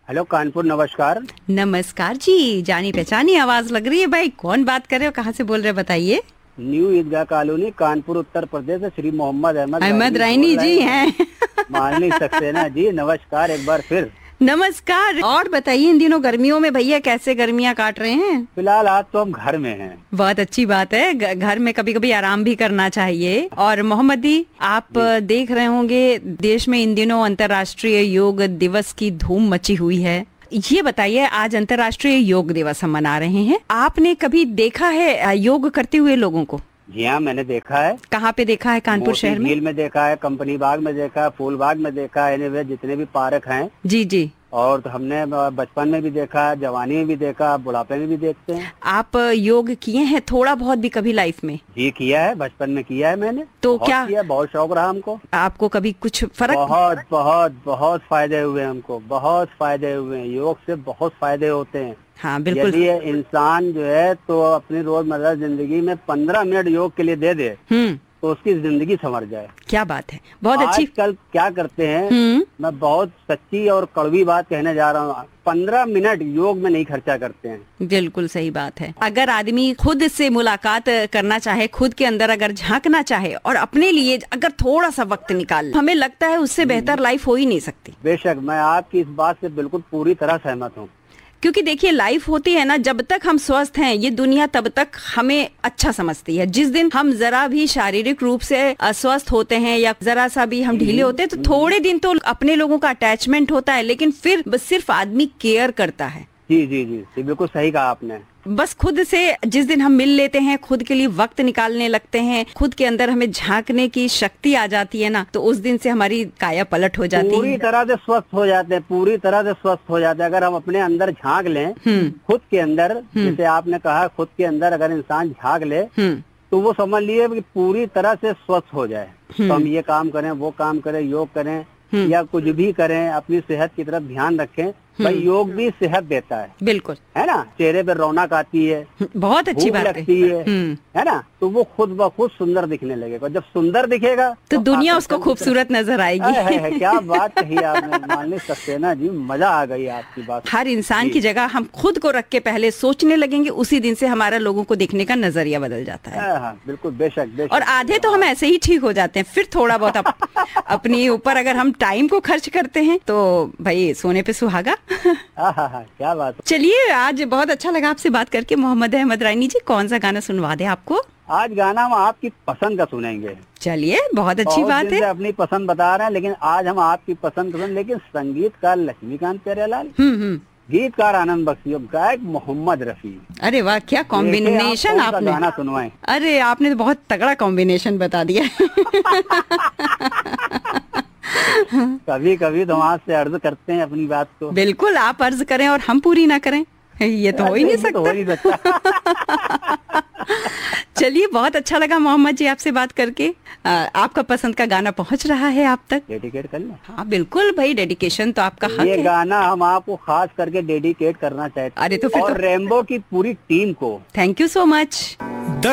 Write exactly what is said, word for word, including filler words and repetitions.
Hello Kanpur, नमस्कार। नमस्कार जी, जानी पहचानी आवाज लग रही है भाई। कौन बात कर रहे हो, कहाँ से बोल रहे हो, बताइए। न्यू ईदगाह कॉलोनी, कानपुर, उत्तर प्रदेश से श्री मोहम्मद अहमद अहमद रैनी जी हैं। मान नहीं सकते ना जी। नमस्कार एक बार फिर। नमस्कार। और बताइए, इन दिनों गर्मियों में भैया कैसे गर्मियाँ काट रहे हैं? फिलहाल आज तो हम घर में हैं। बहुत अच्छी बात है, घर में कभी कभी आराम भी करना चाहिए। और मोहम्मद जी, आप देख रहे होंगे देश में इन दिनों अंतर्राष्ट्रीय योग दिवस की धूम मची हुई है। ये बताइए, आज अंतर्राष्ट्रीय योग दिवस हम मना रहे हैं, आपने कभी देखा है योग करते हुए लोगों को? जी हाँ, मैंने देखा है। कहाँ पे देखा है? कानपुर शहर में? झील में देखा है, कंपनी बाग में देखा है, फूल बाग में देखा है, एनीवे जितने भी पार्क हैं। जी जी। और तो हमने बचपन में भी देखा, जवानी में भी देखा, बुढ़ापे में भी देखते हैं। आप योग किए हैं थोड़ा बहुत भी कभी लाइफ में? जी किया है, बचपन में किया है मैंने। तो बहुत क्या किया, बहुत शौक रहा हमको। आपको कभी कुछ फर्क? बहुत बहुत बहुत फायदे हुए हमको, बहुत फायदे हुए हैं। योग से बहुत फायदे होते हैं। हाँ बिल्कुल। यदि इंसान जो है तो अपनी रोजमर्रा जिंदगी में पंद्रह मिनट योग के लिए दे दे हम्म तो उसकी जिंदगी संवर जाए। क्या बात है, बहुत अच्छी। आजकल क्या करते हैं, हम्म मैं बहुत सच्ची और कड़वी बात कहने जा रहा हूँ, पंद्रह मिनट योग में नहीं खर्चा करते हैं। बिल्कुल सही बात है। अगर आदमी खुद से मुलाकात करना चाहे, खुद के अंदर अगर झांकना चाहे और अपने लिए अगर थोड़ा सा वक्त निकाल, हमें लगता है उससे बेहतर लाइफ हो ही नहीं सकती। बेशक, मैं आपकी इस बात से बिल्कुल पूरी तरह सहमत हूँ। क्योंकि देखिए, लाइफ होती है ना, जब तक हम स्वस्थ हैं ये दुनिया तब तक हमें अच्छा समझती है। जिस दिन हम जरा भी शारीरिक रूप से अस्वस्थ होते हैं या जरा सा भी हम ढीले होते हैं तो थोड़े दिन तो अपने लोगों का अटैचमेंट होता है, लेकिन फिर बस सिर्फ आदमी केयर करता है। जी जी जी, बिल्कुल सही कहा आपने। बस खुद से जिस दिन हम मिल लेते हैं, खुद के लिए वक्त निकालने लगते हैं, खुद के अंदर हमें झांकने की शक्ति आ जाती है ना, तो उस दिन से हमारी काया पलट हो जाती है। पूरी तरह से स्वस्थ हो जाते हैं, पूरी तरह से स्वस्थ हो जाते हैं। अगर हम अपने अंदर झांक लें, खुद के अंदर, जैसे आपने कहा, खुद के अंदर अगर इंसान झांक ले तो वो समझ लिए कि पूरी तरह से स्वस्थ हो जाए। तो हम ये काम करें, वो काम करें, योग करें या कुछ भी करें, अपनी सेहत की तरफ ध्यान रखें। भाई योग भी सेहत देता है। बिल्कुल, है ना। चेहरे पे रौनक आती है, बहुत अच्छी बात लगती है, है ना। तो वो खुद ब खुद सुंदर दिखने लगेगा। जब सुंदर दिखेगा तो, तो दुनिया उसको खूबसूरत नजर आएगी। है, है, क्या बात कही आपने, मान नहीं सकते ना जी। मजा आ गई आपकी बात। हर इंसान की जगह हम खुद को रख के पहले सोचने लगेंगे, उसी दिन से हमारा लोगों को देखने का नजरिया बदल जाता है। हाँ, बिल्कुल, बेशक बेशक। और आधे तो हम ऐसे ही ठीक हो जाते हैं, फिर थोड़ा बहुत अप, अपने ऊपर अगर हम टाइम को खर्च करते हैं तो भाई सोने पे सुहागा। हाँ हाँ हाँ, क्या बात। चलिए, आज बहुत अच्छा लगा आपसे बात करके। मोहम्मद अहमद रैनी जी, कौन सा गाना सुनवा दे आपको? आज गाना हम आपकी पसंद का सुनेंगे। चलिए, बहुत अच्छी बात है। अपनी पसंद बता रहे हैं, लेकिन आज हम आपकी पसंद पसंद लेकिन संगीतकार लक्ष्मीकांत प्यारेलाल, हम्म हम्म गीतकार आनंद बख्शी, गायक मोहम्मद रफी। अरे वाह, क्या कॉम्बिनेशन आप आपने। गाना सुनवाएं। अरे आपने तो बहुत तगड़ा कॉम्बिनेशन बता दिया। कभी कभी तो वहाँ से अर्ज करते हैं अपनी बात को। बिल्कुल, आप अर्ज करें और हम पूरी ना करें, ये तो हो ही नहीं सकता। तो हो ही सकता। चलिए, बहुत अच्छा लगा मोहम्मद जी आपसे बात करके। आ, आपका पसंद का गाना पहुंच रहा है आप तक। डेडिकेट कर लें? हाँ बिल्कुल भाई, डेडिकेशन तो आपका हक ये है। गाना हम आपको खास करके डेडिकेट करना चाहते हैं। अरे तो फिर और तो... रेम्बो की पूरी टीम को थैंक यू सो मच।